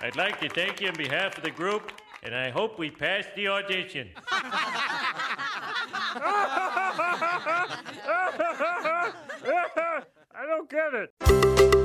I'd like to thank you on behalf of the group, and I hope we pass the audition. I don't get it.